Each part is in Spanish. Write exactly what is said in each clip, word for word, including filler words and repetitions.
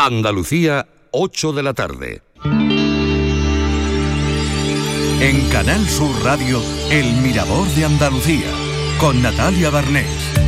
Andalucía, ocho de la tarde. En Canal Sur Radio, El Mirador de Andalucía, con Natalia Barnés.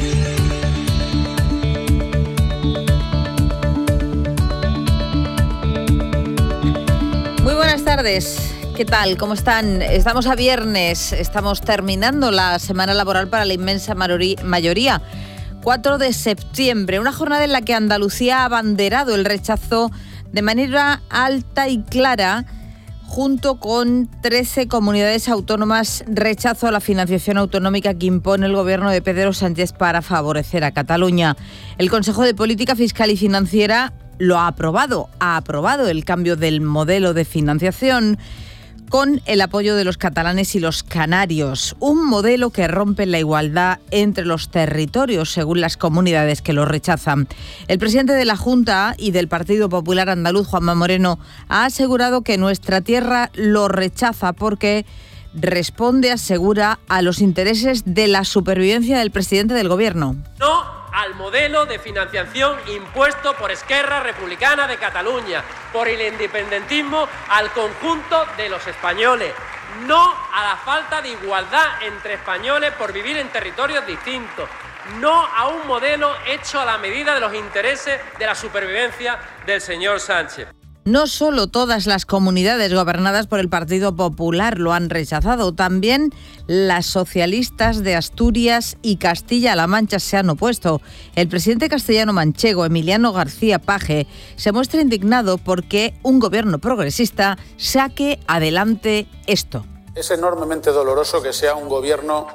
Muy buenas tardes. ¿Qué tal? ¿Cómo están? Estamos a viernes, estamos terminando la semana laboral para la inmensa mayoría. cuatro de septiembre, una jornada en la que Andalucía ha abanderado el rechazo de manera alta y clara, junto con trece comunidades autónomas, rechazo a la financiación autonómica que impone el gobierno de Pedro Sánchez para favorecer a Cataluña. El Consejo de Política Fiscal y Financiera lo ha aprobado, ha aprobado el cambio del modelo de financiación con el apoyo de los catalanes y los canarios, un modelo que rompe la igualdad entre los territorios según las comunidades que lo rechazan. El presidente de la Junta y del Partido Popular Andaluz, Juanma Moreno, ha asegurado que nuestra tierra lo rechaza porque responde, asegura, a los intereses de la supervivencia del presidente del gobierno. No al modelo de financiación impuesto por Esquerra Republicana de Cataluña, por el independentismo al conjunto de los españoles. No a la falta de igualdad entre españoles por vivir en territorios distintos. No a un modelo hecho a la medida de los intereses de la supervivencia del señor Sánchez. No solo todas las comunidades gobernadas por el Partido Popular lo han rechazado, también las socialistas de Asturias y Castilla-La Mancha se han opuesto. El presidente castellano-manchego, Emiliano García Paje, se muestra indignado porque un gobierno progresista saque adelante esto. Es enormemente doloroso que sea un gobierno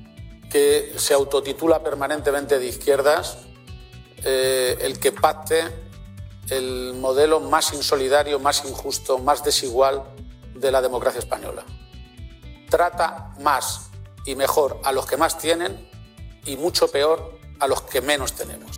que se autotitula permanentemente de izquierdas eh, el que pacte el modelo más insolidario, más injusto, más desigual de la democracia española. Trata más y mejor a los que más tienen y mucho peor a los que menos tenemos.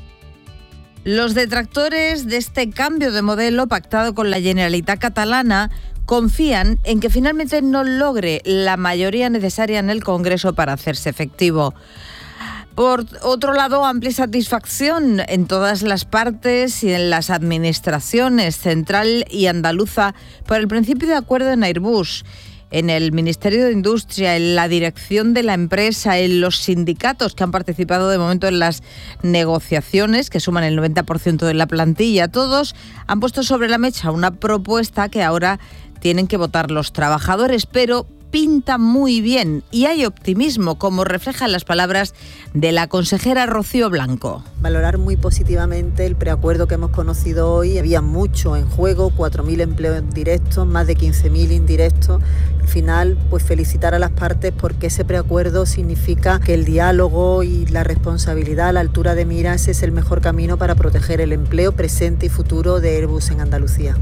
Los detractores de este cambio de modelo pactado con la Generalitat catalana confían en que finalmente no logre la mayoría necesaria en el Congreso para hacerse efectivo. Por otro lado, amplia satisfacción en todas las partes y en las administraciones central y andaluza por el principio de acuerdo en Airbus, en el Ministerio de Industria, en la dirección de la empresa, en los sindicatos que han participado de momento en las negociaciones, que suman el noventa por ciento de la plantilla. Todos han puesto sobre la mesa una propuesta que ahora tienen que votar los trabajadores, pero pinta muy bien y hay optimismo, como reflejan las palabras de la consejera Rocío Blanco. Valorar muy positivamente el preacuerdo que hemos conocido hoy. Había mucho en juego, cuatro mil empleos directos, más de quince mil indirectos. Al final, pues felicitar a las partes porque ese preacuerdo significa que el diálogo y la responsabilidad a la altura de miras es el mejor camino para proteger el empleo presente y futuro de Airbus en Andalucía.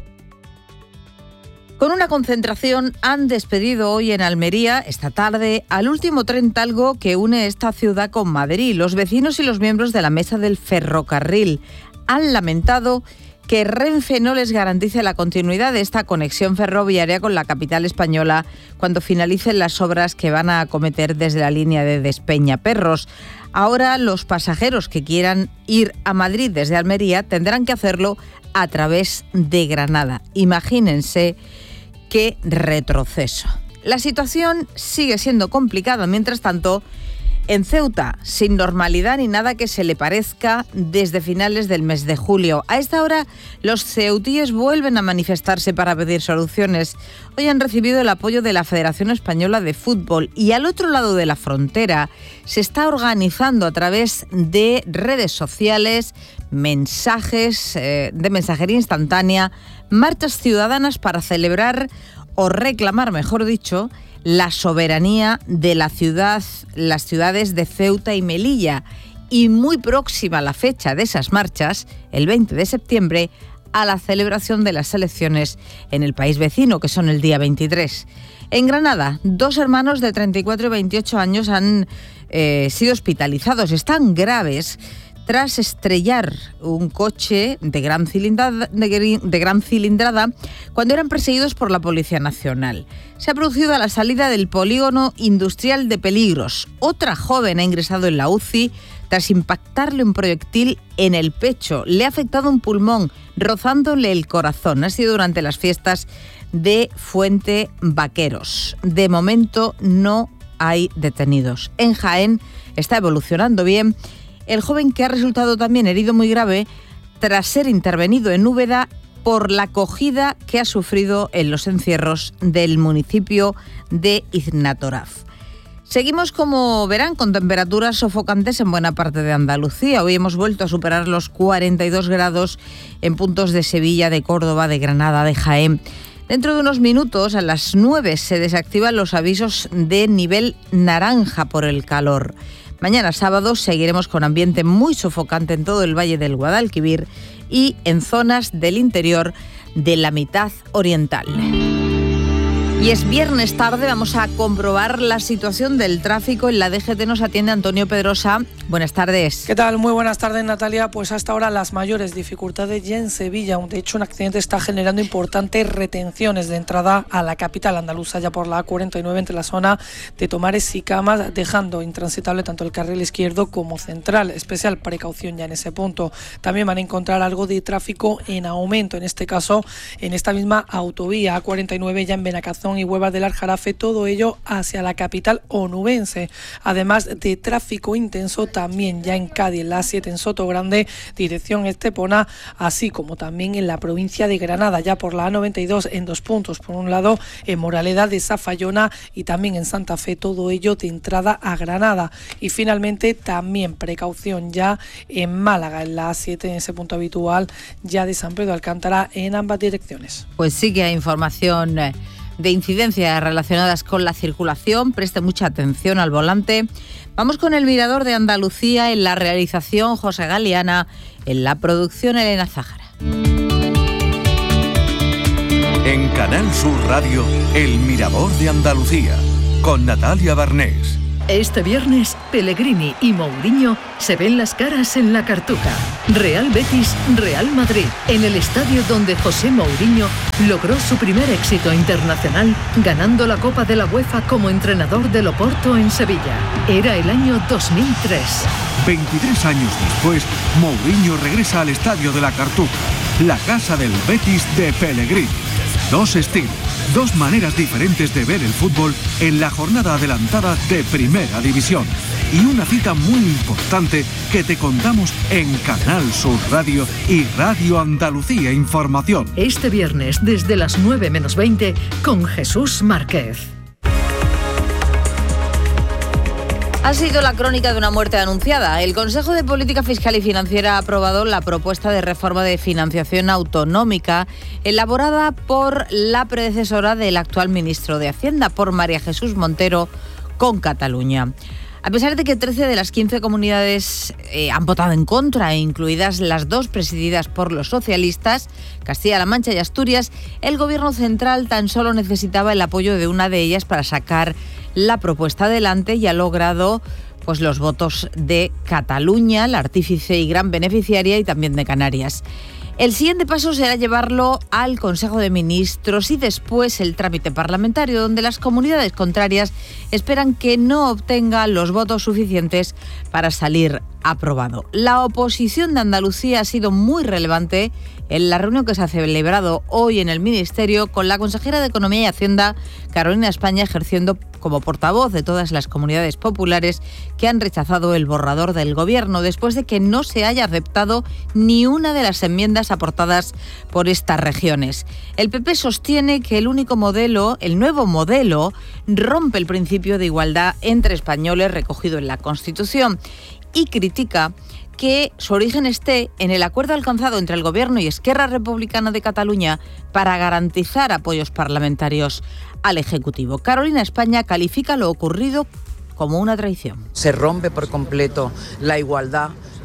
Con una concentración han despedido hoy en Almería, esta tarde, al último tren Talgo que une esta ciudad con Madrid. Los vecinos y los miembros de la mesa del ferrocarril han lamentado que Renfe no les garantice la continuidad de esta conexión ferroviaria con la capital española cuando finalicen las obras que van a acometer desde la línea de Despeñaperros. Ahora los pasajeros que quieran ir a Madrid desde Almería tendrán que hacerlo a través de Granada. Imagínense qué retroceso. La situación sigue siendo complicada. Mientras tanto, en Ceuta, sin normalidad ni nada que se le parezca desde finales del mes de julio. A esta hora, los ceutíes vuelven a manifestarse para pedir soluciones. Hoy han recibido el apoyo de la Federación Española de Fútbol y al otro lado de la frontera se está organizando a través de redes sociales, mensajes eh, de mensajería instantánea, marchas ciudadanas para celebrar o reclamar, mejor dicho, la soberanía de la ciudad, las ciudades de Ceuta y Melilla. Y muy próxima la fecha de esas marchas, el veinte de septiembre, a la celebración de las elecciones en el país vecino, que son el día veintitrés. En Granada, dos hermanos de treinta y cuatro y veintiocho años han eh, sido hospitalizados. Están graves tras estrellar un coche de gran cilindrada, de, de gran cilindrada cuando eran perseguidos por la Policía Nacional. Se ha producido a la salida del polígono industrial de Peligros. Otra joven ha ingresado en la U C I tras impactarle un proyectil en el pecho. Le ha afectado un pulmón, rozándole el corazón. Ha sido durante las fiestas de Fuente Vaqueros. De momento no hay detenidos. En Jaén está evolucionando bien el joven que ha resultado también herido muy grave tras ser intervenido en Úbeda por la acogida que ha sufrido en los encierros del municipio de Iznátoraf. Seguimos, como verán, con temperaturas sofocantes en buena parte de Andalucía. Hoy hemos vuelto a superar los cuarenta y dos grados en puntos de Sevilla, de Córdoba, de Granada, de Jaén. Dentro de unos minutos, a las nueve, se desactivan los avisos de nivel naranja por el calor. Mañana sábado seguiremos con ambiente muy sofocante en todo el Valle del Guadalquivir y en zonas del interior de la mitad oriental. Y es viernes tarde, vamos a comprobar la situación del tráfico. En la D G T nos atiende Antonio Pedrosa. Buenas tardes. ¿Qué tal? Muy buenas tardes, Natalia. Pues hasta ahora las mayores dificultades ya en Sevilla. De hecho, un accidente está generando importantes retenciones de entrada a la capital andaluza, ya por la A cuarenta y nueve entre la zona de Tomares y Camas, dejando intransitable tanto el carril izquierdo como central. Especial precaución ya en ese punto. También van a encontrar algo de tráfico en aumento, en este caso en esta misma autovía A cuarenta y nueve, ya en Benacazón y Huevas del Aljarafe, todo ello hacia la capital onubense. Además de tráfico intenso también ya en Cádiz, en la A siete en Sotogrande, dirección Estepona, así como también en la provincia de Granada, ya por la A noventa y dos en dos puntos. Por un lado, en Moraleda de Zafallona y también en Santa Fe, todo ello de entrada a Granada. Y finalmente también precaución ya en Málaga, en la A siete, en ese punto habitual ya de San Pedro de Alcántara, en ambas direcciones. Pues sí que hay información de incidencias relacionadas con la circulación. Preste mucha atención al volante. Vamos con el Mirador de Andalucía. En la realización, José Galeana. En la producción, Elena Zájara. En Canal Sur Radio, El Mirador de Andalucía, con Natalia Barnés. Este viernes, Pellegrini y Mourinho se ven las caras en la Cartuja. Real Betis, Real Madrid, en el estadio donde José Mourinho logró su primer éxito internacional, ganando la Copa de la UEFA como entrenador del Oporto en Sevilla. Era el año dos mil tres. veintitrés años después, Mourinho regresa al estadio de la Cartuja, la casa del Betis de Pellegrini. Dos estilos, dos maneras diferentes de ver el fútbol en la jornada adelantada de Primera División. Y una cita muy importante que te contamos en Canal Sur Radio y Radio Andalucía Información. Este viernes desde las nueve menos veinte con Jesús Márquez. Ha sido la crónica de una muerte anunciada. El Consejo de Política Fiscal y Financiera ha aprobado la propuesta de reforma de financiación autonómica elaborada por la predecesora del actual ministro de Hacienda, por María Jesús Montero, con Cataluña. A pesar de que trece de las quince comunidades eh, han votado en contra, incluidas las dos presididas por los socialistas, Castilla-La Mancha y Asturias, el Gobierno central tan solo necesitaba el apoyo de una de ellas para sacar la propuesta adelante y ha logrado pues, los votos de Cataluña, la artífice y gran beneficiaria, y también de Canarias. El siguiente paso será llevarlo al Consejo de Ministros y después el trámite parlamentario, donde las comunidades contrarias esperan que no obtenga los votos suficientes para salir aprobado. La oposición de Andalucía ha sido muy relevante en la reunión que se ha celebrado hoy en el Ministerio, con la consejera de Economía y Hacienda, Carolina España, ejerciendo como portavoz de todas las comunidades populares que han rechazado el borrador del Gobierno, después de que no se haya aceptado ni una de las enmiendas aportadas por estas regiones. El P P sostiene que el único modelo, el nuevo modelo, rompe el principio de igualdad entre españoles recogido en la Constitución y critica que su origen esté en el acuerdo alcanzado entre el Gobierno y Esquerra Republicana de Cataluña para garantizar apoyos parlamentarios al Ejecutivo. Carolina España califica lo ocurrido como una traición. Se rompe por completo la igualdad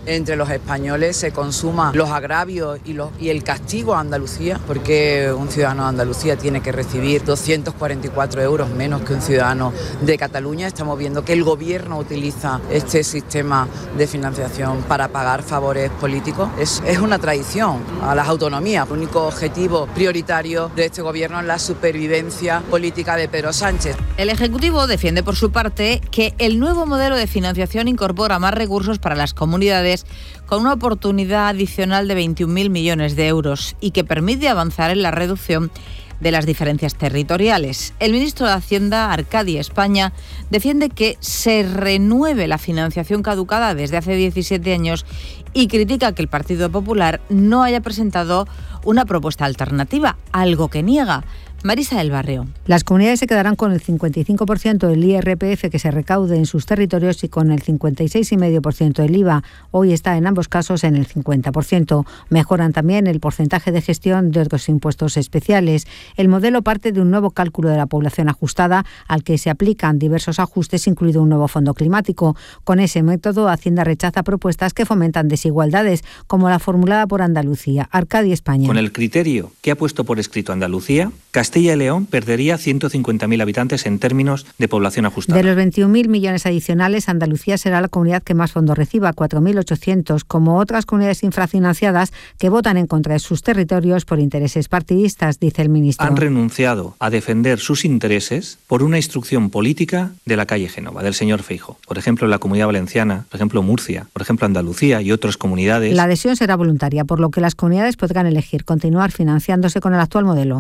entre los españoles se consuma los agravios y, los, y el castigo a Andalucía, porque un ciudadano de Andalucía tiene que recibir doscientos cuarenta y cuatro euros menos que un ciudadano de Cataluña. Estamos viendo que el gobierno utiliza este sistema de financiación para pagar favores políticos. Es, es una traición a las autonomías. El único objetivo prioritario de este gobierno es la supervivencia política de Pedro Sánchez. El Ejecutivo defiende por su parte que el nuevo modelo de financiación incorpora más recursos para las comunidades con una oportunidad adicional de veintiún mil millones de euros y que permite avanzar en la reducción de las diferencias territoriales. El ministro de Hacienda, Arcadia España, defiende que se renueve la financiación caducada desde hace diecisiete años y critica que el Partido Popular no haya presentado una propuesta alternativa, algo que niega. Marisa del Barrio. Las comunidades se quedarán con el cincuenta y cinco por ciento del I R P F que se recaude en sus territorios y con el cincuenta y seis coma cinco por ciento del I V A. Hoy está en ambos casos en el cincuenta por ciento. Mejoran también el porcentaje de gestión de otros impuestos especiales. El modelo parte de un nuevo cálculo de la población ajustada al que se aplican diversos ajustes, incluido un nuevo fondo climático. Con ese método, Hacienda rechaza propuestas que fomentan desigualdades, como la formulada por Andalucía. Arcadia España. Con el criterio que ha puesto por escrito Andalucía, Castilla y León perdería ciento cincuenta mil habitantes en términos de población ajustada. De los veintiún mil millones adicionales, Andalucía será la comunidad que más fondos reciba, cuatro mil ochocientos, como otras comunidades infrafinanciadas que votan en contra de sus territorios por intereses partidistas, dice el ministro. Han renunciado a defender sus intereses por una instrucción política de la calle Génova, del señor Feijóo. Por ejemplo, la Comunidad Valenciana, por ejemplo, Murcia, por ejemplo, Andalucía y otras comunidades. La adhesión será voluntaria, por lo que las comunidades podrán elegir continuar financiándose con el actual modelo.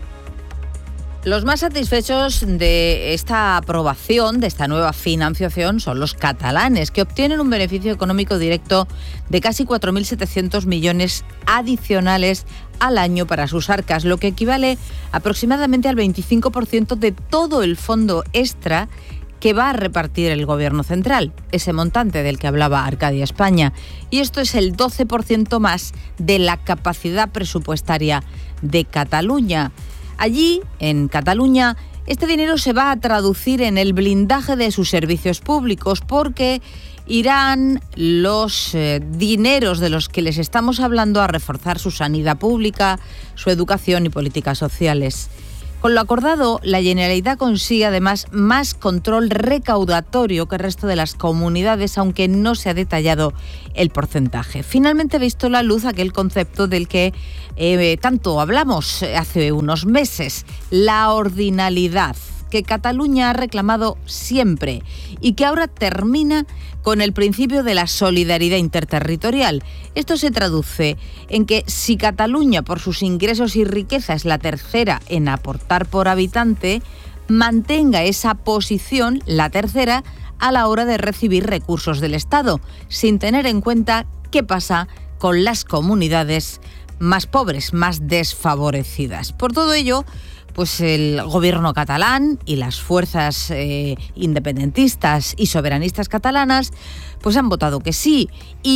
Los más satisfechos de esta aprobación, de esta nueva financiación, son los catalanes, que obtienen un beneficio económico directo de casi cuatro mil setecientos millones adicionales al año para sus arcas, lo que equivale aproximadamente al veinticinco por ciento de todo el fondo extra que va a repartir el Gobierno central, ese montante del que hablaba Arcadia España. Y esto es el doce por ciento más de la capacidad presupuestaria de Cataluña. Allí, en Cataluña, este dinero se va a traducir en el blindaje de sus servicios públicos porque irán los eh, dineros de los que les estamos hablando a reforzar su sanidad pública, su educación y políticas sociales. Con lo acordado, la Generalitat consigue además más control recaudatorio que el resto de las comunidades, aunque no se ha detallado el porcentaje. Finalmente ha visto la luz aquel concepto del que eh, tanto hablamos hace unos meses, la ordinalidad, que Cataluña ha reclamado siempre y que ahora termina con el principio de la solidaridad interterritorial. Esto se traduce en que si Cataluña, por sus ingresos y riqueza, es la tercera en aportar por habitante, mantenga esa posición, la tercera, a la hora de recibir recursos del Estado, sin tener en cuenta qué pasa con las comunidades más pobres, más desfavorecidas. Por todo ello, pues el gobierno catalán y las fuerzas eh, independentistas y soberanistas catalanas pues han votado que sí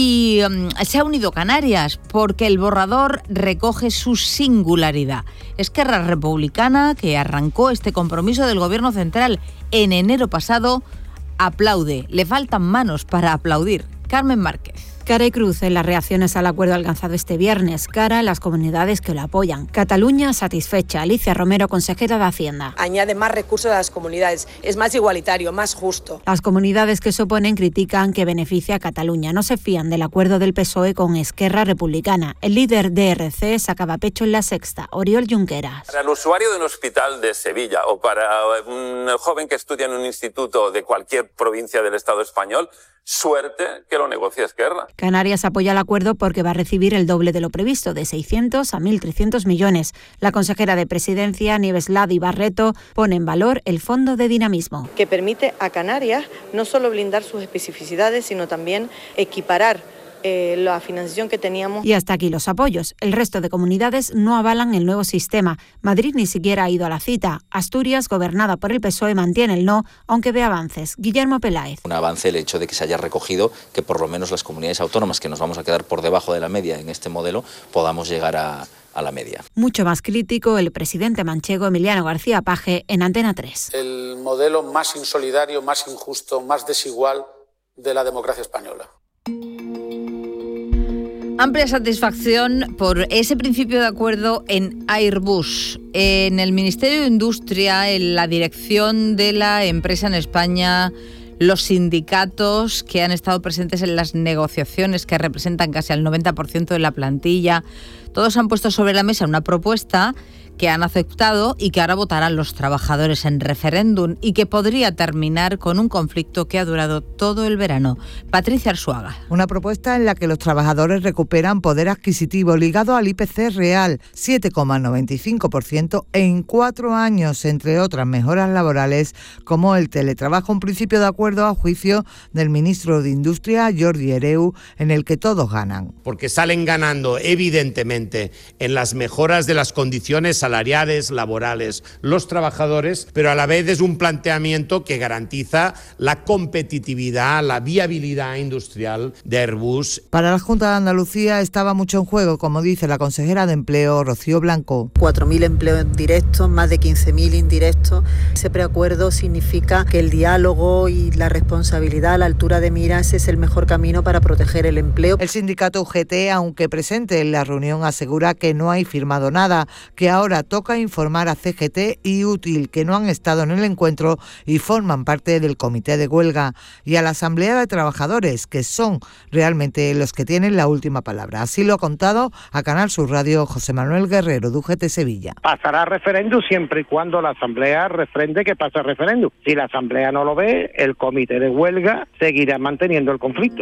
y um, se ha unido Canarias porque el borrador recoge su singularidad. Esquerra Republicana, que arrancó este compromiso del gobierno central en enero pasado, aplaude. Le faltan manos para aplaudir. Carmen Márquez. Cara y cruz en las reacciones al acuerdo alcanzado este viernes, cara a las comunidades que lo apoyan. Cataluña satisfecha. Alicia Romero, consejera de Hacienda. Añade más recursos a las comunidades, es más igualitario, más justo. Las comunidades que se oponen critican que beneficia a Cataluña. No se fían del acuerdo del P S O E con Esquerra Republicana. El líder de R C sacaba pecho en La Sexta, Oriol Junqueras. Para el usuario de un hospital de Sevilla o para un joven que estudia en un instituto de cualquier provincia del Estado español, suerte que lo negocie Esquerra. Canarias apoya el acuerdo porque va a recibir el doble de lo previsto, de seiscientos a mil trescientos millones. La consejera de Presidencia, Nieves Ladi Barreto, pone en valor el Fondo de Dinamismo. Que permite a Canarias no solo blindar sus especificidades, sino también equiparar Eh, la financiación que teníamos. Y hasta aquí los apoyos. El resto de comunidades no avalan el nuevo sistema. Madrid ni siquiera ha ido a la cita. Asturias, gobernada por el P S O E, mantiene el no, aunque ve avances. Guillermo Peláez. Un avance el hecho de que se haya recogido que por lo menos las comunidades autónomas, que nos vamos a quedar por debajo de la media en este modelo, podamos llegar a, a la media. Mucho más crítico el presidente manchego Emiliano García Paje en Antena tres. El modelo más insolidario, más injusto, más desigual de la democracia española. Amplia satisfacción por ese principio de acuerdo en Airbus. En el Ministerio de Industria, en la dirección de la empresa en España, los sindicatos que han estado presentes en las negociaciones, que representan casi al noventa por ciento de la plantilla, todos han puesto sobre la mesa una propuesta que han aceptado y que ahora votarán los trabajadores en referéndum y que podría terminar con un conflicto que ha durado todo el verano. Patricia Arzuaga. Una propuesta en la que los trabajadores recuperan poder adquisitivo ligado al I P C real, siete coma noventa y cinco por ciento en cuatro años, entre otras mejoras laborales como el teletrabajo, un principio de acuerdo a juicio del ministro de Industria, Jordi Hereu, en el que todos ganan. Porque salen ganando, evidentemente, en las mejoras de las condiciones salariales, laborales, los trabajadores, pero a la vez es un planteamiento que garantiza la competitividad, la viabilidad industrial de Airbus. Para la Junta de Andalucía estaba mucho en juego, como dice la consejera de Empleo, Rocío Blanco. cuatro mil empleos directos, más de quince mil indirectos. Ese preacuerdo significa que el diálogo y la responsabilidad a la altura de miras es el mejor camino para proteger el empleo. El sindicato U G T, aunque presente en la reunión, asegura que no hay firmado nada, que ahora toca informar a C G T y Útil, que no han estado en el encuentro y forman parte del comité de huelga, y a la Asamblea de Trabajadores, que son realmente los que tienen la última palabra. Así lo ha contado a Canal Sur Radio José Manuel Guerrero, de U G T Sevilla. Pasará referéndum siempre y cuando la Asamblea refrende que pasa referéndum. Si la Asamblea no lo ve, el comité de huelga seguirá manteniendo el conflicto.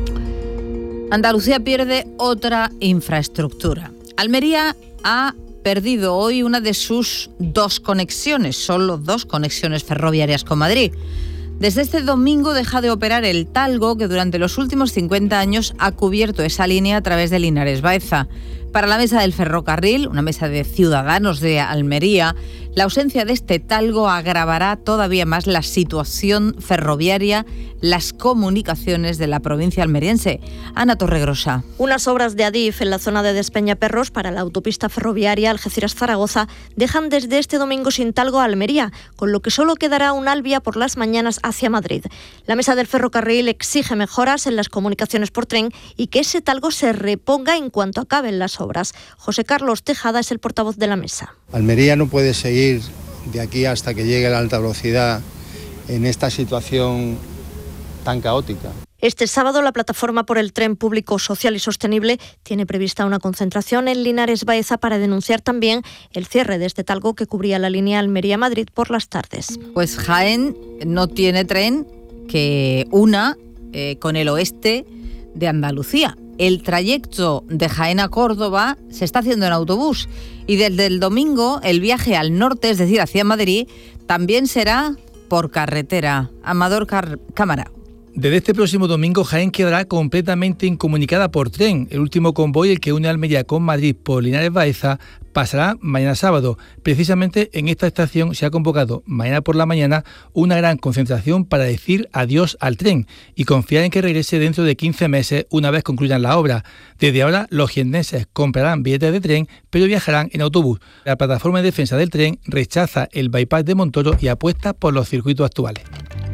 Andalucía pierde otra infraestructura. Almería ha perdido hoy una de sus dos conexiones, solo dos conexiones ferroviarias con Madrid. Desde este domingo deja de operar el Talgo, que durante los últimos cincuenta años ha cubierto esa línea a través de Linares Baeza. Para la mesa del ferrocarril, una mesa de ciudadanos de Almería, la ausencia de este Talgo agravará todavía más la situación ferroviaria, las comunicaciones de la provincia almeriense. Ana Torregrosa. Unas obras de Adif en la zona de Despeñaperros para la autopista ferroviaria Algeciras-Zaragoza dejan desde este domingo sin Talgo a Almería, con lo que solo quedará un Alvia por las mañanas hacia Madrid. La mesa del ferrocarril exige mejoras en las comunicaciones por tren y que ese Talgo se reponga en cuanto acaben las obras. José Carlos Tejada es el portavoz de la mesa. Almería no puede seguir de aquí hasta que llegue la alta velocidad en esta situación tan caótica. Este sábado la Plataforma por el Tren Público Social y Sostenible tiene prevista una concentración en Linares Baeza para denunciar también el cierre de este Talgo que cubría la línea Almería-Madrid por las tardes. Pues Jaén no tiene tren que una eh, con el oeste de Andalucía. El trayecto de Jaén a Córdoba se está haciendo en autobús y desde el domingo el viaje al norte, es decir, hacia Madrid, también será por carretera. Amador Car- Cámara. Desde este próximo domingo, Jaén quedará completamente incomunicada por tren. El último convoy, el que une Almería con Madrid por Linares Baeza, pasará mañana sábado. Precisamente en esta estación se ha convocado mañana por la mañana una gran concentración para decir adiós al tren y confiar en que regrese dentro de quince meses una vez concluyan la obra. Desde ahora los jiennenses comprarán billetes de tren, pero viajarán en autobús. La plataforma de defensa del tren rechaza el bypass de Montoro y apuesta por los circuitos actuales.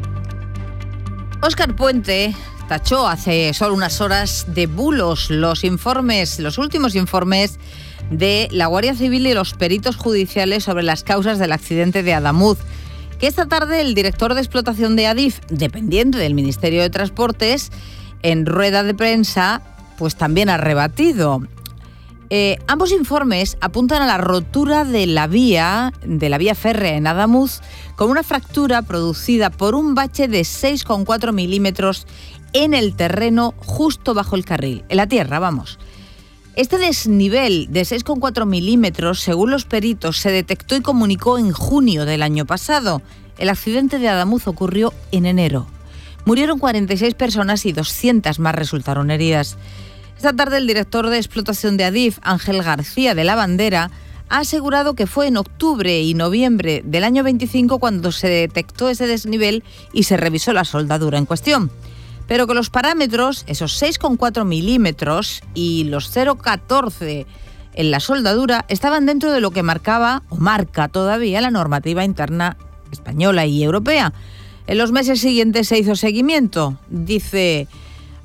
Óscar Puente tachó hace solo unas horas de bulos los informes, los últimos informes de la Guardia Civil y los peritos judiciales sobre las causas del accidente de Adamuz, que esta tarde el director de explotación de Adif, dependiente del Ministerio de Transportes, en rueda de prensa, pues también ha rebatido. Eh, ambos informes apuntan a la rotura de la vía, de la vía férrea en Adamuz, con una fractura producida por un bache de seis coma cuatro milímetros en el terreno justo bajo el carril, en la tierra, vamos. Este desnivel de seis coma cuatro milímetros, según los peritos, se detectó y comunicó en junio del año pasado. El accidente de Adamuz ocurrió en enero. Murieron cuarenta y seis personas y doscientas más resultaron heridas. Esta tarde el director de explotación de Adif, Ángel García de la Bandera, ha asegurado que fue en octubre y noviembre del año veinticinco cuando se detectó ese desnivel y se revisó la soldadura en cuestión. Pero que los parámetros, esos seis coma cuatro milímetros y los cero coma catorce en la soldadura, estaban dentro de lo que marcaba o marca todavía la normativa interna española y europea. En los meses siguientes se hizo seguimiento, dice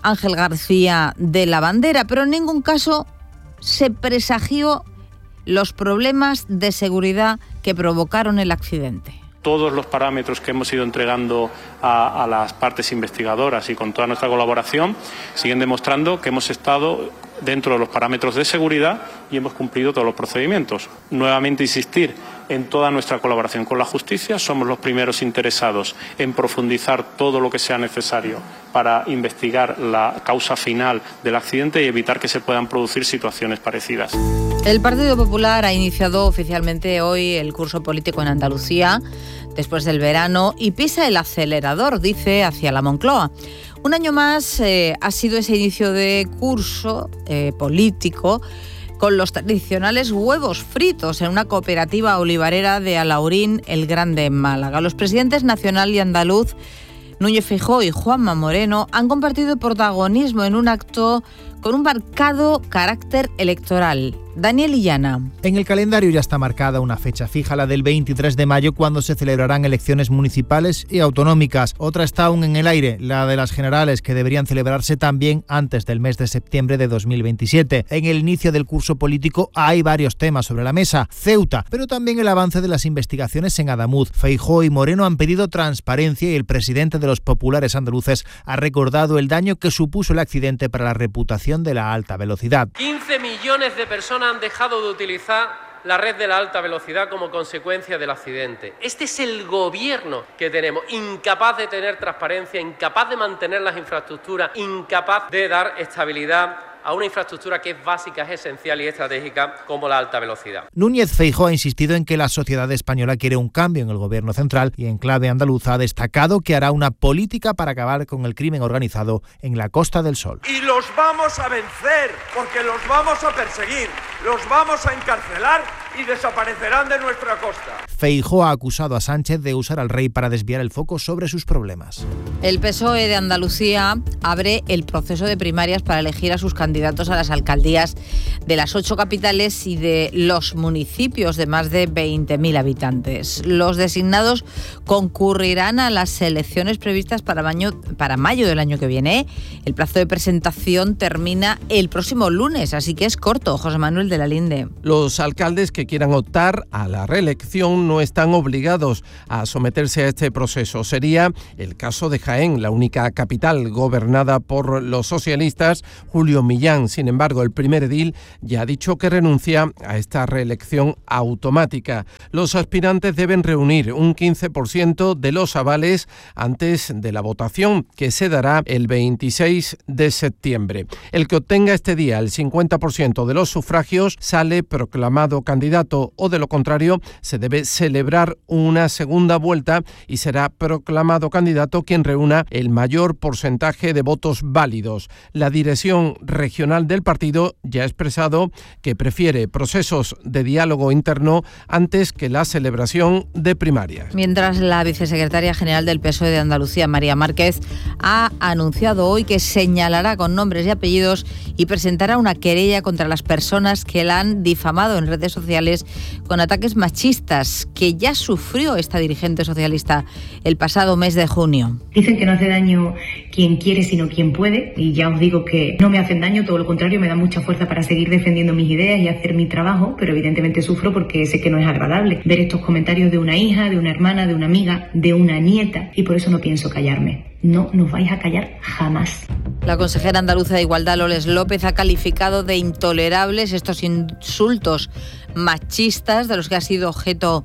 Ángel García de la Bandera, pero en ningún caso se presagió los problemas de seguridad que provocaron el accidente. Todos los parámetros que hemos ido entregando a, a las partes investigadoras y con toda nuestra colaboración siguen demostrando que hemos estado dentro de los parámetros de seguridad y hemos cumplido todos los procedimientos. Nuevamente insistir en toda nuestra colaboración con la justicia. Somos los primeros interesados en profundizar todo lo que sea necesario para investigar la causa final del accidente y evitar que se puedan producir situaciones parecidas. El Partido Popular ha iniciado oficialmente hoy el curso político en Andalucía después del verano y pisa el acelerador, dice, hacia la Moncloa. Un año más eh, ha sido ese inicio de curso eh, político con los tradicionales huevos fritos en una cooperativa olivarera de Alhaurín el Grande en Málaga. Los presidentes nacional y andaluz, Núñez Feijóo y Juanma Moreno, han compartido protagonismo en un acto con un marcado carácter electoral. Daniel Illana. En el calendario ya está marcada una fecha fija, la del veintitrés de mayo, cuando se celebrarán elecciones municipales y autonómicas. Otra está aún en el aire, la de las generales, que deberían celebrarse también antes del mes de septiembre de dos mil veintisiete. En el inicio del curso político hay varios temas sobre la mesa. Ceuta, pero también el avance de las investigaciones en Adamuz. Feijóo y Moreno han pedido transparencia y el presidente de los populares andaluces ha recordado el daño que supuso el accidente para la reputación de la alta velocidad. quince millones de personas han dejado de utilizar la red de la alta velocidad como consecuencia del accidente. Este es el gobierno que tenemos, incapaz de tener transparencia, incapaz de mantener las infraestructuras, incapaz de dar estabilidad a una infraestructura que es básica, es esencial y estratégica como la alta velocidad. Núñez Feijóo ha insistido en que la sociedad española quiere un cambio en el gobierno central y en clave andaluza ha destacado que hará una política para acabar con el crimen organizado en la Costa del Sol. Y los vamos a vencer, porque los vamos a perseguir, los vamos a encarcelar y desaparecerán de nuestra costa. Feijóo ha acusado a Sánchez de usar al rey para desviar el foco sobre sus problemas. El P S O E de Andalucía abre el proceso de primarias para elegir a sus candidatos a las alcaldías de las ocho capitales y de los municipios de más de veinte mil habitantes. Los designados concurrirán a las elecciones previstas para mayo, para mayo del año que viene. El plazo de presentación termina el próximo lunes, así que es corto. José Manuel de la Linde. Los alcaldes que quieran optar a la reelección no están obligados a someterse a este proceso. Sería el caso de Jaén, la única capital gobernada por los socialistas, Julio Millán. Sin embargo, el primer edil ya ha dicho que renuncia a esta reelección automática. Los aspirantes deben reunir un quince por ciento de los avales antes de la votación, que se dará el veintiséis de septiembre. El que obtenga este día el cincuenta por ciento de los sufragios sale proclamado candidato, o de lo contrario se debe celebrar una segunda vuelta y será proclamado candidato quien reúna el mayor porcentaje de votos válidos. La dirección regional del partido ya ha expresado que prefiere procesos de diálogo interno antes que la celebración de primarias. Mientras, la vicesecretaria general del P S O E de Andalucía, María Márquez, ha anunciado hoy que señalará con nombres y apellidos y presentará una querella contra las personas que la han difamado en redes sociales con ataques machistas que ya sufrió esta dirigente socialista el pasado mes de junio. Dicen que no hace daño quien quiere sino quien puede, y ya os digo que no me hacen daño, todo lo contrario, me da mucha fuerza para seguir defendiendo mis ideas y hacer mi trabajo, pero evidentemente sufro porque sé que no es agradable ver estos comentarios de una hija, de una hermana, de una amiga, de una nieta, y por eso no pienso callarme. No nos vais a callar jamás. La consejera andaluza de Igualdad, Loles López, ha calificado de intolerables estos insultos machistas de los que ha sido objeto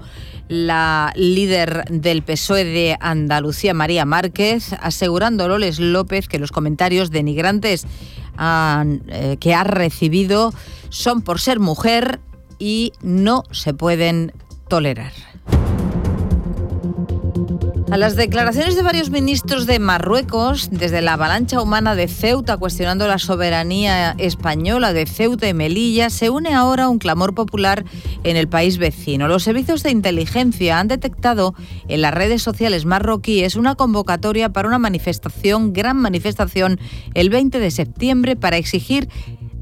la líder del P S O E de Andalucía, María Márquez, asegurando Loles López que los comentarios denigrantes han, eh, que ha recibido son por ser mujer y no se pueden tolerar. A las declaraciones de varios ministros de Marruecos, desde la avalancha humana de Ceuta cuestionando la soberanía española de Ceuta y Melilla, se une ahora un clamor popular en el país vecino. Los servicios de inteligencia han detectado en las redes sociales marroquíes una convocatoria para una manifestación, gran manifestación, el veinte de septiembre para exigir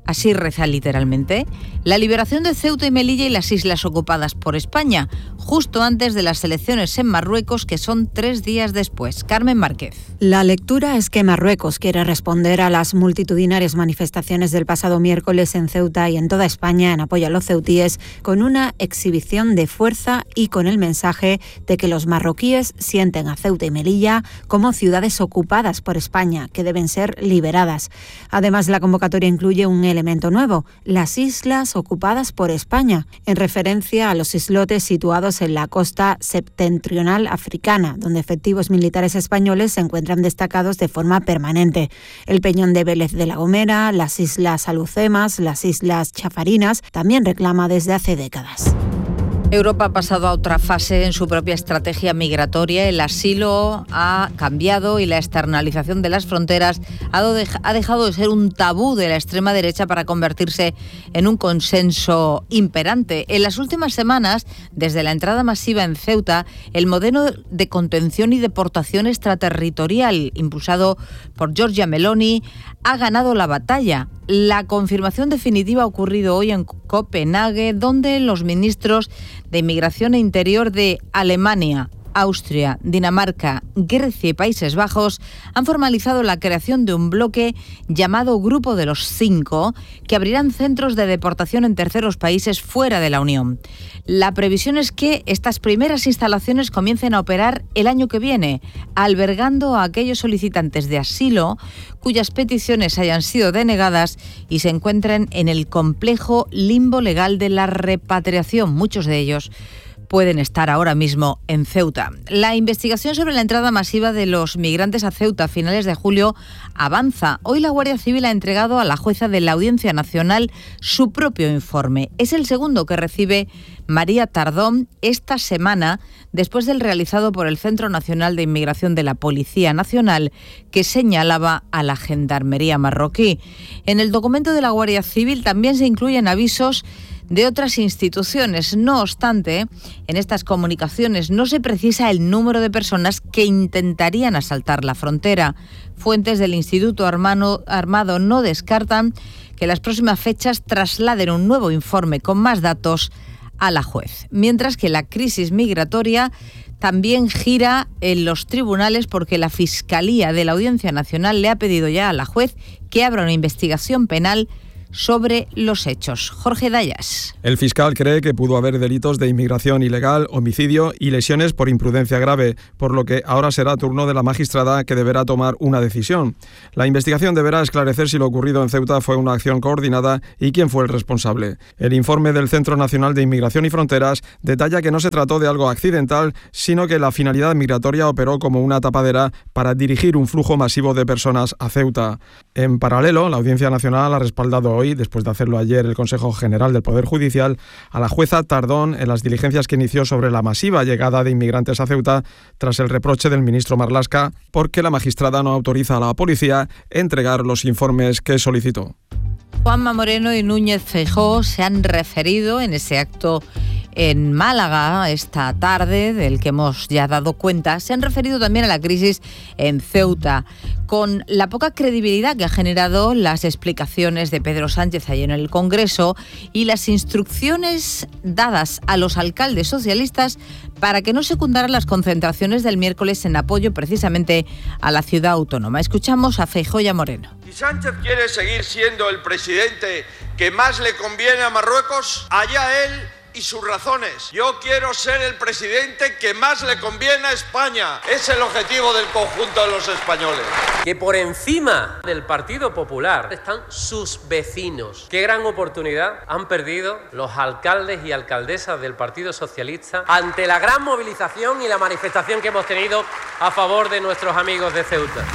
Así reza literalmente: la liberación de Ceuta y Melilla y las islas ocupadas por España, justo antes de las elecciones en Marruecos, que son tres días después. Carmen Márquez. La lectura es que Marruecos quiere responder a las multitudinarias manifestaciones del pasado miércoles en Ceuta y en toda España en apoyo a los ceutíes con una exhibición de fuerza y con el mensaje de que los marroquíes sienten a Ceuta y Melilla como ciudades ocupadas por España, que deben ser liberadas. Además, la convocatoria incluye un elemento nuevo: las islas ocupadas por España, en referencia a los islotes situados en la costa septentrional africana, donde efectivos militares españoles se encuentran destacados de forma permanente. El Peñón de Vélez de la Gomera, las islas Alucemas, las islas Chafarinas, también reclama desde hace décadas. Europa ha pasado a otra fase en su propia estrategia migratoria. El asilo ha cambiado y la externalización de las fronteras ha dejado de ser un tabú de la extrema derecha para convertirse en un consenso imperante. En las últimas semanas, desde la entrada masiva en Ceuta, el modelo de contención y deportación extraterritorial impulsado por Giorgia Meloni ha ganado la batalla. La confirmación definitiva ha ocurrido hoy en Copenhague, donde los ministros de Inmigración e Interior de Alemania, Austria, Dinamarca, Grecia y Países Bajos han formalizado la creación de un bloque llamado Grupo de los Cinco, que abrirán centros de deportación en terceros países fuera de la Unión. La previsión es que estas primeras instalaciones comiencen a operar el año que viene, albergando a aquellos solicitantes de asilo cuyas peticiones hayan sido denegadas y se encuentren en el complejo limbo legal de la repatriación. Muchos de ellos pueden estar ahora mismo en Ceuta. La investigación sobre la entrada masiva de los migrantes a Ceuta a finales de julio avanza. Hoy la Guardia Civil ha entregado a la jueza de la Audiencia Nacional su propio informe. Es el segundo que recibe María Tardón esta semana, después del realizado por el Centro Nacional de Inmigración de la Policía Nacional, que señalaba a la Gendarmería marroquí. En el documento de la Guardia Civil también se incluyen avisos de otras instituciones. No obstante, en estas comunicaciones no se precisa el número de personas que intentarían asaltar la frontera. Fuentes del Instituto Armado, Armado no descartan que las próximas fechas trasladen un nuevo informe con más datos a la juez. Mientras que la crisis migratoria también gira en los tribunales, porque la Fiscalía de la Audiencia Nacional le ha pedido ya a la juez que abra una investigación penal sobre los hechos. Jorge Dayas. El fiscal cree que pudo haber delitos de inmigración ilegal, homicidio y lesiones por imprudencia grave, por lo que ahora será turno de la magistrada, que deberá tomar una decisión. La investigación deberá esclarecer si lo ocurrido en Ceuta fue una acción coordinada y quién fue el responsable. El informe del Centro Nacional de Inmigración y Fronteras detalla que no se trató de algo accidental, sino que la finalidad migratoria operó como una tapadera para dirigir un flujo masivo de personas a Ceuta. En paralelo, la Audiencia Nacional ha respaldado hoy, después de hacerlo ayer el Consejo General del Poder Judicial, a la jueza Tardón en las diligencias que inició sobre la masiva llegada de inmigrantes a Ceuta, tras el reproche del ministro Marlaska porque la magistrada no autoriza a la policía a entregar los informes que solicitó. Juanma Moreno y Núñez Feijóo se han referido en ese acto en Málaga esta tarde, del que hemos ya dado cuenta. Se han referido también a la crisis en Ceuta, con la poca credibilidad que ha generado las explicaciones de Pedro Sánchez ayer en el Congreso y las instrucciones dadas a los alcaldes socialistas para que no secundaran las concentraciones del miércoles en apoyo precisamente a la ciudad autónoma. Escuchamos a Feijóo y a Moreno. Si Sánchez quiere seguir siendo el presidente que más le conviene a Marruecos, allá él y sus razones. Yo quiero ser el presidente que más le conviene a España. Es el objetivo del conjunto de los españoles. Que por encima del Partido Popular están sus vecinos. Qué gran oportunidad han perdido los alcaldes y alcaldesas del Partido Socialista ante la gran movilización y la manifestación que hemos tenido a favor de nuestros amigos de Ceuta.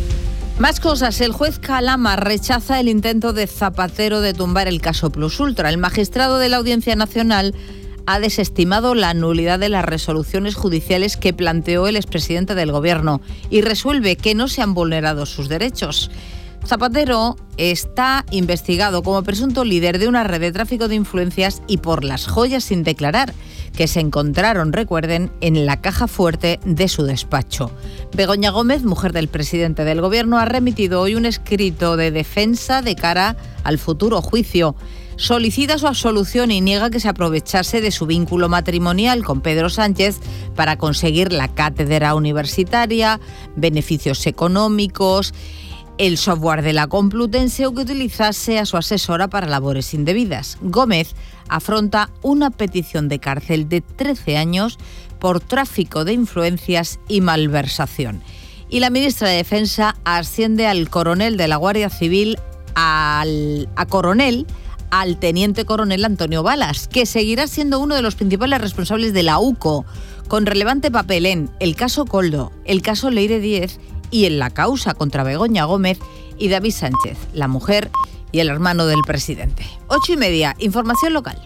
Más cosas. El juez Calama rechaza el intento de Zapatero de tumbar el caso Plus Ultra. El magistrado de la Audiencia Nacional ha desestimado la nulidad de las resoluciones judiciales que planteó el expresidente del Gobierno y resuelve que no se han vulnerado sus derechos. Zapatero está investigado como presunto líder de una red de tráfico de influencias y por las joyas sin declarar que se encontraron, recuerden, en la caja fuerte de su despacho. Begoña Gómez, mujer del presidente del Gobierno, ha remitido hoy un escrito de defensa de cara al futuro juicio. Solicita su absolución y niega que se aprovechase de su vínculo matrimonial con Pedro Sánchez para conseguir la cátedra universitaria, beneficios económicos, el software de la Complutense o que utilizase a su asesora para labores indebidas. Gómez afronta una petición de cárcel de trece años por tráfico de influencias y malversación. Y la ministra de Defensa asciende al coronel de la Guardia Civil al, a coronel al teniente coronel Antonio Balas, que seguirá siendo uno de los principales responsables de la U C O, con relevante papel en el caso Coldo, el caso Leire Díez y en la causa contra Begoña Gómez y David Sánchez, la mujer y el hermano del presidente. Ocho y media, información local.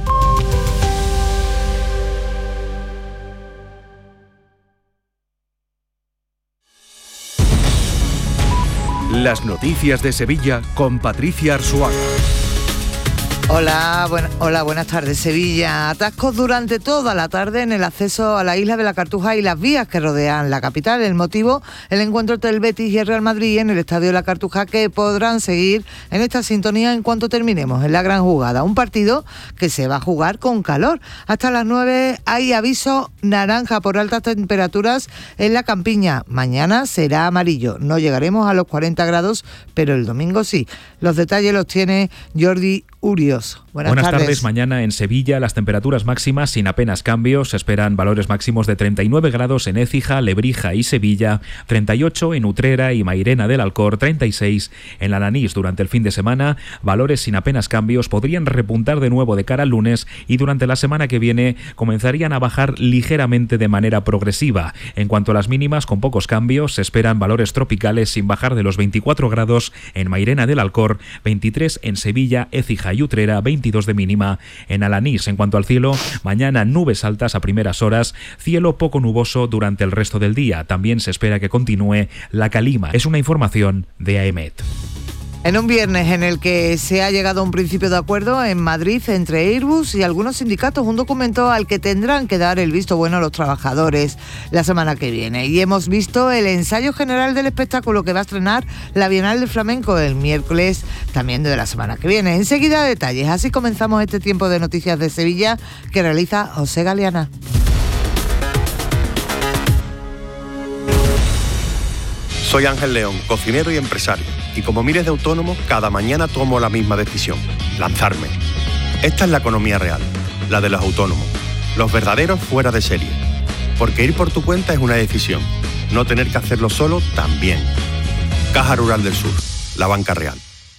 Las noticias de Sevilla con Patricia Arzuaga. Hola, buen, hola, buenas tardes. Sevilla. Atascos durante toda la tarde en el acceso a la isla de la Cartuja y las vías que rodean la capital. El motivo, el encuentro entre el Betis y el Real Madrid en el Estadio de la Cartuja, que podrán seguir en esta sintonía en cuanto terminemos en la gran jugada. Un partido que se va a jugar con calor. Hasta las nueve hay aviso naranja por altas temperaturas en la campiña. Mañana será amarillo. No llegaremos a los cuarenta grados, pero el domingo sí. Los detalles los tiene Jordi Urios. Buenas, Buenas tardes. tardes. Mañana en Sevilla las temperaturas máximas sin apenas cambios. Se esperan valores máximos de treinta y nueve grados en Écija, Lebrija y Sevilla, treinta y ocho en Utrera y Mairena del Alcor, treinta y seis en Alanís. Durante el fin de semana, valores sin apenas cambios podrían repuntar de nuevo de cara al lunes y durante la semana que viene comenzarían a bajar ligeramente de manera progresiva. En cuanto a las mínimas, con pocos cambios, se esperan valores tropicales sin bajar de los veinticuatro grados en Mairena del Alcor, veintitrés en Sevilla, Écija y Utrera, veintidós de mínima en Alanís. En cuanto al cielo, mañana nubes altas a primeras horas, cielo poco nuboso durante el resto del día. También se espera que continúe la calima. Es una información de AEMET. En un viernes en el que se ha llegado a un principio de acuerdo en Madrid entre Airbus y algunos sindicatos, un documento al que tendrán que dar el visto bueno los trabajadores la semana que viene. Y hemos visto el ensayo general del espectáculo que va a estrenar la Bienal del Flamenco el miércoles también de la semana que viene. Enseguida detalles. Así comenzamos este tiempo de noticias de Sevilla que realiza José Galeana. Soy Ángel León, cocinero y empresario, y como miles de autónomos, cada mañana tomo la misma decisión, lanzarme. Esta es la economía real, la de los autónomos, los verdaderos fuera de serie. Porque ir por tu cuenta es una decisión, no tener que hacerlo solo también. Caja Rural del Sur, la banca real.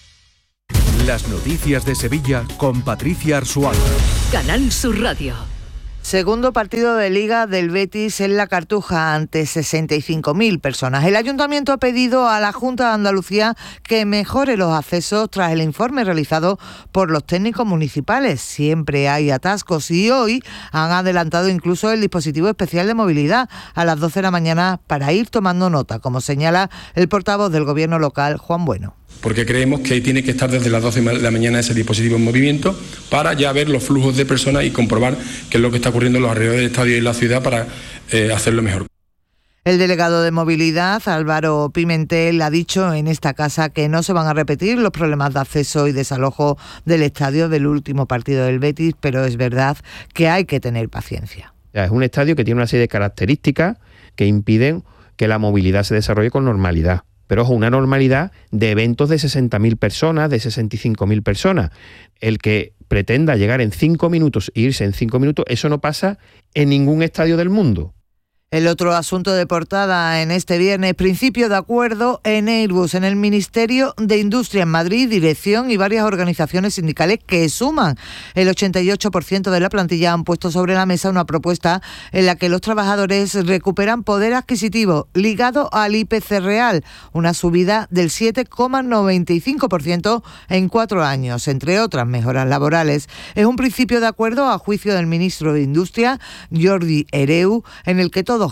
Las noticias de Sevilla con Patricia Arzuaga. Canal Sur Radio. Segundo partido de Liga del Betis en la Cartuja ante sesenta y cinco mil personas. El Ayuntamiento ha pedido a la Junta de Andalucía que mejore los accesos tras el informe realizado por los técnicos municipales. Siempre hay atascos y hoy han adelantado incluso el dispositivo especial de movilidad a las doce de la mañana para ir tomando nota, como señala el portavoz del Gobierno local, Juan Bueno. Porque creemos que tiene que estar desde las doce de la mañana ese dispositivo en movimiento para ya ver los flujos de personas y comprobar qué es lo que está ocurriendo en los alrededores del estadio y en la ciudad para eh, hacerlo mejor. El delegado de Movilidad, Álvaro Pimentel, ha dicho en esta casa que no se van a repetir los problemas de acceso y desalojo del estadio del último partido del Betis, pero es verdad que hay que tener paciencia. Es un estadio que tiene una serie de características que impiden que la movilidad se desarrolle con normalidad. Pero ojo, una normalidad de eventos de sesenta mil personas, de sesenta y cinco mil personas. El que pretenda llegar en cinco minutos e irse en cinco minutos, eso no pasa en ningún estadio del mundo. El otro asunto de portada en este viernes, principio de acuerdo en Airbus, en el Ministerio de Industria en Madrid, dirección y varias organizaciones sindicales que suman. El ochenta y ocho por ciento de la plantilla han puesto sobre la mesa una propuesta en la que los trabajadores recuperan poder adquisitivo ligado al I P C real, una subida del siete coma noventa y cinco por ciento en cuatro años, entre otras mejoras laborales. Es un principio de acuerdo a juicio del ministro de Industria, Jordi Hereu, en el que todos ganan.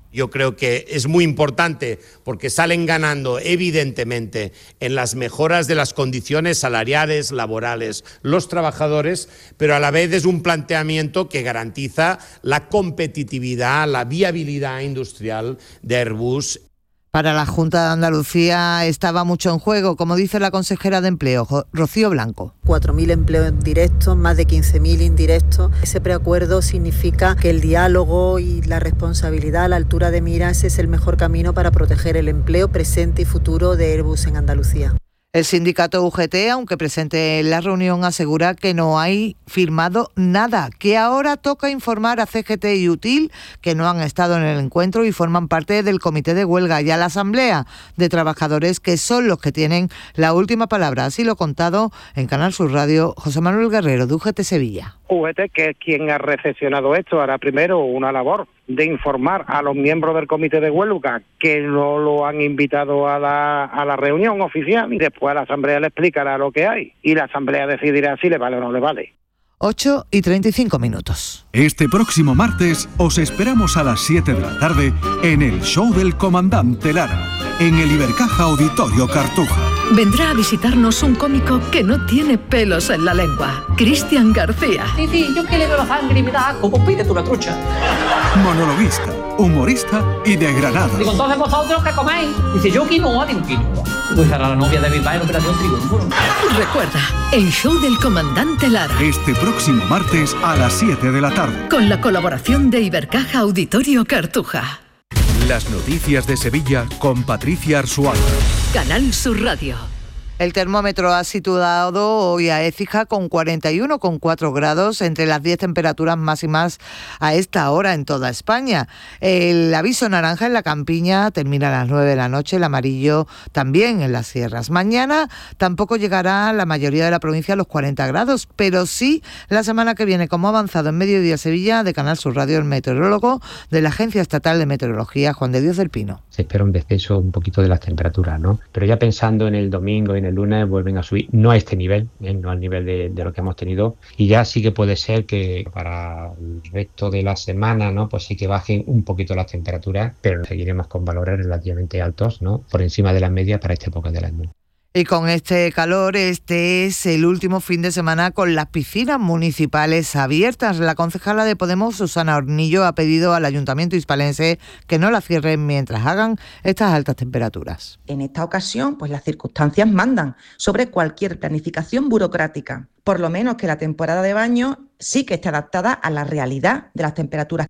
Yo creo que es muy importante porque salen ganando evidentemente en las mejoras de las condiciones salariales, laborales, los trabajadores, pero a la vez es un planteamiento que garantiza la competitividad, la viabilidad industrial de Airbus. Para la Junta de Andalucía estaba mucho en juego, como dice la consejera de Empleo, Rocío Blanco. cuatro mil empleos directos, más de quince mil indirectos. Ese preacuerdo significa que el diálogo y la responsabilidad a la altura de miras es el mejor camino para proteger el empleo presente y futuro de Airbus en Andalucía. El sindicato U G T, aunque presente en la reunión, asegura que no hay firmado nada, que ahora toca informar a C G T y UTIL, que no han estado en el encuentro y forman parte del comité de huelga, y a la asamblea de trabajadores, que son los que tienen la última palabra. Así lo ha contado en Canal Sur Radio José Manuel Guerrero, de U G T Sevilla. U G T, que es quien ha recepcionado esto, hará primero una labor de informar a los miembros del comité de huelga que no lo han invitado a la, a la reunión oficial, y después a la asamblea le explicará lo que hay y la asamblea decidirá si le vale o no le vale. ocho y treinta y cinco minutos. Este próximo martes os esperamos a las siete de la tarde en el show del comandante Lara, en el Ibercaja Auditorio Cartuja. Vendrá a visitarnos un cómico que no tiene pelos en la lengua, Cristian García. Sí, sí, yo que le veo la sangre y me da asco, pues pídete una trucha. Monologuista, humorista y de Granada. Digo, entonces vosotros ¿qué coméis? Dice, yo quinoa, digo quinoa. Pues era la novia de Bilbao en Operación Triunfo. Recuerda, el show del comandante Lara. Este próximo martes a las siete de la tarde. Con la colaboración de Ibercaja Auditorio Cartuja. Las noticias de Sevilla con Patricia Arzuaga. Canal Sur Radio. El termómetro ha situado hoy a Écija con cuarenta y uno coma cuatro grados, entre las diez temperaturas máximas a esta hora en toda España. El aviso naranja en la campiña termina a las nueve de la noche, el amarillo también en las sierras. Mañana tampoco llegará la mayoría de la provincia a los cuarenta grados, pero sí la semana que viene, como ha avanzado en Mediodía Sevilla de Canal Sur Radio el meteorólogo de la Agencia Estatal de Meteorología, Juan de Dios del Pino. Se espera un descenso un poquito de las temperaturas, ¿no? Pero ya pensando en el domingo y en el lunes vuelven a subir, no a este nivel, ¿eh? no al nivel de, de lo que hemos tenido, y ya sí que puede ser que para el resto de la semana, ¿no? Pues sí que bajen un poquito las temperaturas, pero seguiremos con valores relativamente altos, ¿no? Por encima de la media para esta época del año. Y con este calor, este es el último fin de semana con las piscinas municipales abiertas. La concejala de Podemos, Susana Hornillo, ha pedido al Ayuntamiento hispalense que no la cierren mientras hagan estas altas temperaturas. En esta ocasión, pues las circunstancias mandan sobre cualquier planificación burocrática. Por lo menos que la temporada de baño sí que esté adaptada a la realidad de las temperaturas.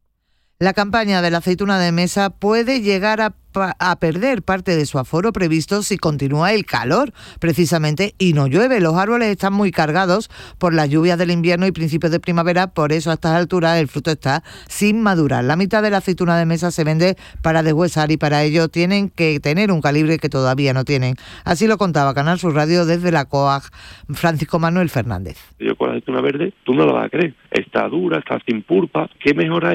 La campaña de la aceituna de mesa puede llegar a, a perder parte de su aforo previsto si continúa el calor, precisamente, y no llueve. Los árboles están muy cargados por las lluvias del invierno y principios de primavera, por eso a estas alturas el fruto está sin madurar. La mitad de la aceituna de mesa se vende para deshuesar y para ello tienen que tener un calibre que todavía no tienen. Así lo contaba Canal Sur Radio desde la COAG Francisco Manuel Fernández. Yo con la aceituna verde, tú no lo vas a creer. Está dura, está sin pulpa. ¿Qué mejora?